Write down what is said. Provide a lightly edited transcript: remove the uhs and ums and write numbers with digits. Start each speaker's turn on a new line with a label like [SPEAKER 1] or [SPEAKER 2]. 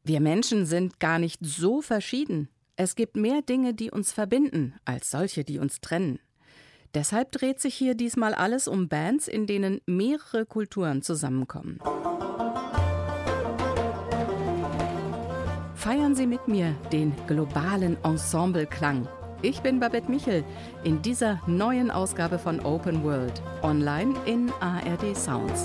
[SPEAKER 1] Wir Menschen sind gar nicht so verschieden. Es gibt mehr Dinge, die uns verbinden, als solche, die uns trennen. Deshalb dreht sich hier diesmal alles um Bands, in denen mehrere Kulturen zusammenkommen. Feiern Sie mit mir den globalen Ensemble-Klang. Ich bin Babette Michel in dieser neuen Ausgabe von Open World, online in ARD Sounds.